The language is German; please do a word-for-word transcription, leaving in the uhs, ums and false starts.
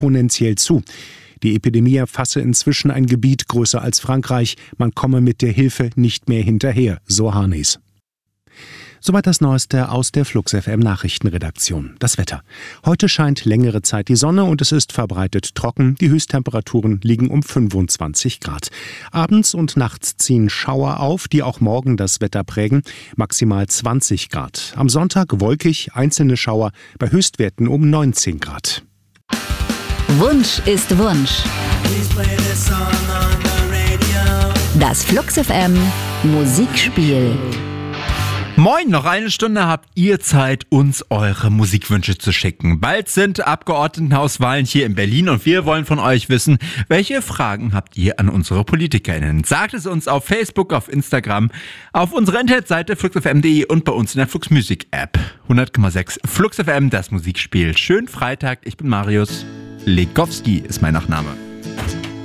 exponentiell zu. Die Epidemie erfasse inzwischen ein Gebiet größer als Frankreich. Man komme mit der Hilfe nicht mehr hinterher, so Harnies. Soweit das Neueste aus der Flux F M Nachrichtenredaktion. Das Wetter. Heute scheint längere Zeit die Sonne und es ist verbreitet trocken. Die Höchsttemperaturen liegen um fünfundzwanzig Grad. Abends und nachts ziehen Schauer auf, die auch morgen das Wetter prägen. Maximal zwanzig Grad. Am Sonntag wolkig, einzelne Schauer bei Höchstwerten um neunzehn Grad. Wunsch ist Wunsch. Das Flux F M Musikspiel. Moin, noch eine Stunde habt ihr Zeit, uns eure Musikwünsche zu schicken. Bald sind Abgeordnetenhauswahlen hier in Berlin und wir wollen von euch wissen, welche Fragen habt ihr an unsere PolitikerInnen? Sagt es uns auf Facebook, auf Instagram, auf unserer Internetseite flux f m punkt de und bei uns in der Flux Music App. hundert Komma sechs Flux F M, das Musikspiel. Schönen Freitag, ich bin Marius. Legowski ist mein Nachname.